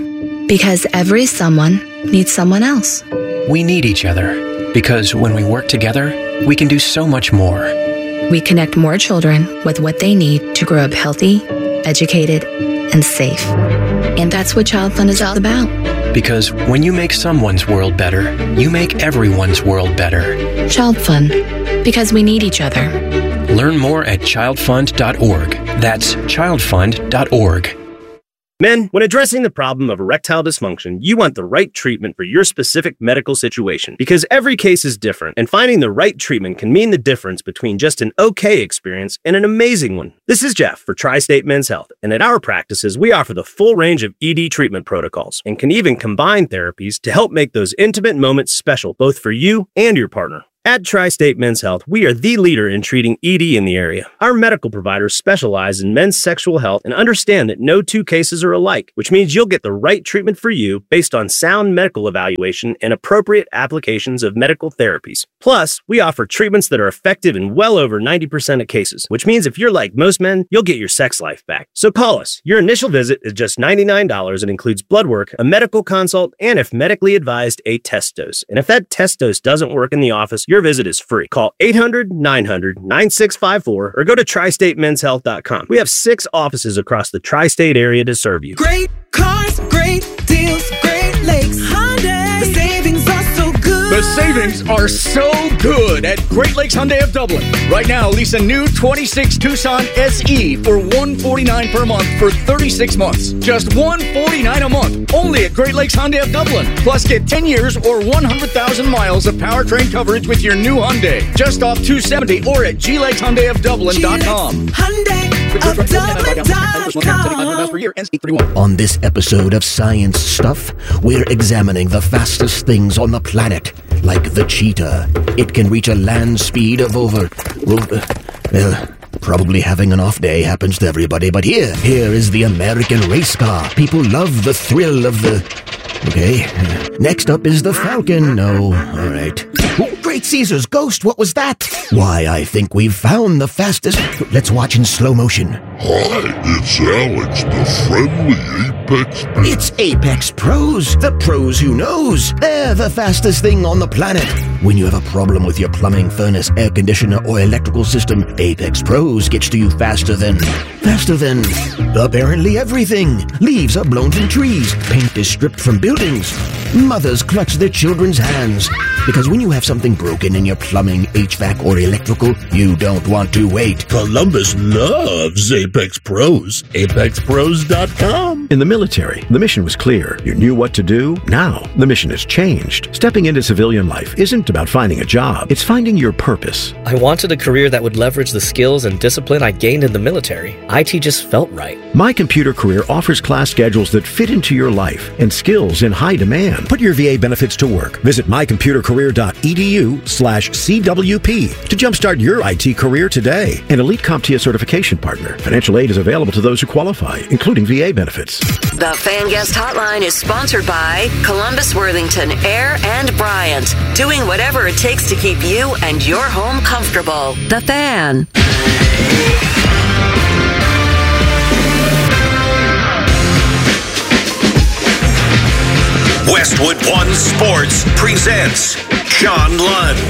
Because every someone needs someone else. We need each other because when we work together, we can do so much more. We connect more children with what they need to grow up healthy, educated, and safe. And that's what Child Fund is all about. Because when you make someone's world better, you make everyone's world better. Child Fund. Because we need each other. Learn more at childfund.org. That's childfund.org. Men, when addressing the problem of erectile dysfunction, you want the right treatment for your specific medical situation because every case is different, and finding the right treatment can mean the difference between just an okay experience and an amazing one. This is Jeff for Tri-State Men's Health, and at our practices, we offer the full range of ED treatment protocols and can even combine therapies to help make those intimate moments special both for you and your partner. At Tri-State Men's Health, we are the leader in treating ED in the area. Our medical providers specialize in men's sexual health and understand that no two cases are alike, which means you'll get the right treatment for you based on sound medical evaluation and appropriate applications of medical therapies. Plus, we offer treatments that are effective in well over 90% of cases, which means if you're like most men, you'll get your sex life back. So call us. Your initial visit is just $99 and includes blood work, a medical consult, and if medically advised, a test dose. And if that test dose doesn't work in the office, your visit is free. Call 800-900-9654 or go to tristatemenshealth.com. We have 6 offices across the tri-state area to serve you. Great cars, great deals, Great Lakes Hyundai. The savings are so good. The savings are so good at Great Lakes Hyundai of Dublin. Right now, lease a new 26 Tucson SE for $149 per month for 36 months. Just $149 a month. Only at Great Lakes Hyundai of Dublin. Plus, get 10 years or 100,000 miles of powertrain coverage with your new Hyundai. Just off 270 or at GLakesHyundaiofDublin.com. On this episode of Science Stuff, we're examining the fastest things on the planet, like the cheetah. It can reach a land speed of over... probably having an off day happens to everybody, but here is the American race car. People love the thrill of the... Okay, next up is the Falcon. No, all right. Oh, Great Caesar's ghost, what was that? Why, I think we've found the fastest... Let's watch in slow motion. Hi, it's Alex, the friendly Apex... It's Apex Pros, the pros who knows. They're the fastest thing on the planet. When you have a problem with your plumbing, furnace, air conditioner, or electrical system, Apex Pros gets to you faster than apparently everything. Leaves are blown from trees. Paint is stripped from buildings. Mothers clutch their children's hands. Because when you have something broken in your plumbing, HVAC, or electrical, you don't want to wait. Columbus loves Apex Pros. ApexPros.com. In the military, the mission was clear. You knew what to do. Now, the mission has changed. Stepping into civilian life isn't about finding a job. It's finding your purpose. I wanted a career that would leverage the skills and discipline I gained in the military. IT just felt right. My Computer Career offers class schedules that fit into your life and skills in high demand. Put your VA benefits to work. Visit mycomputercareer.edu/CWP to jumpstart your IT career today. An elite CompTIA certification partner. Financial aid is available to those who qualify, including VA benefits. The Fan Guest Hotline is sponsored by Columbus, Worthington, Air, and Bryant. Doing whatever it takes to keep you and your home comfortable. The Fan. Westwood One Sports presents John Lund.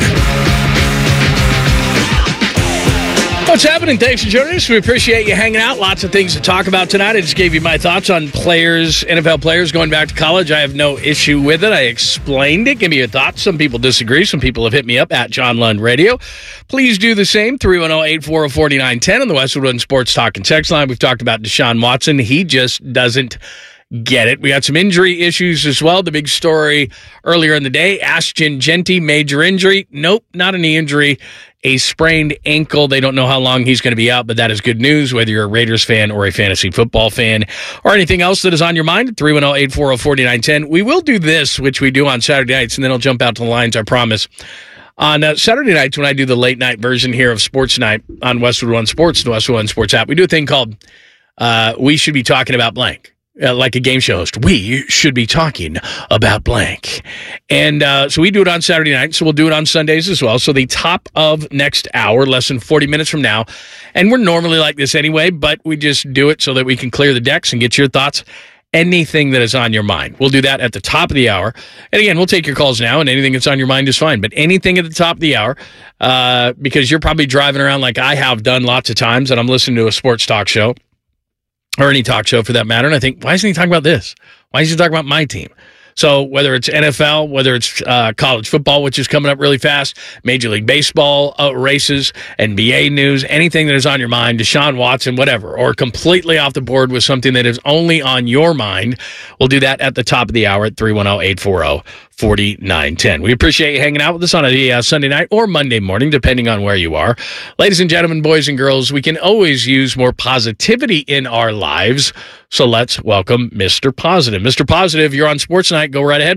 What's happening? Thanks for joining us. We appreciate you hanging out. Lots of things to talk about tonight. I just gave you my thoughts on players, NFL players going back to college. I have no issue with it. I explained it. Give me your thoughts. Some people disagree. Some people have hit me up at John Lund Radio. Please do the same. 310-840-4910 on the Westwood One Sports Talk and Text line. We've talked about Deshaun Watson. He just doesn't get it. We got some injury issues as well. The big story earlier in the day, Ashton Jeanty, major injury. Nope, not a knee injury. A sprained ankle. They don't know how long he's going to be out, but that is good news, whether you're a Raiders fan or a fantasy football fan or anything else that is on your mind. 310-840-4910. We will do this, which we do on Saturday nights, and then I'll jump out to the lines, I promise. On Saturday nights, when I do the late night version here of Sports Night on Westwood One Sports, the Westwood One Sports app, we do a thing called We Should Be Talking About Blank. Like a game show host, we should be talking about blank. And so we do it on Saturday night, so we'll do it on Sundays as well. So the top of next hour, less than 40 minutes from now, and we're normally like this anyway, but we just do it so that we can clear the decks and get your thoughts anything that is on your mind. We'll do that at the top of the hour. And again, we'll take your calls now, and anything that's on your mind is fine. But anything at the top of the hour, because you're probably driving around like I have done lots of times, and I'm listening to a sports talk show, or any talk show for that matter, and I think, why isn't he talking about this? Why isn't he talking about my team? So whether it's NFL, whether it's college football, which is coming up really fast, Major League Baseball races, NBA news, anything that is on your mind, Deshaun Watson, whatever, or completely off the board with something that is only on your mind, we'll do that at the top of the hour at 310-840-4910. We appreciate you hanging out with us on a Sunday night or Monday morning, depending on where you are. Ladies and gentlemen, boys and girls, we can always use more positivity in our lives, so let's welcome Mr. Positive. Mr. Positive, you're on Sports Night. Go right ahead.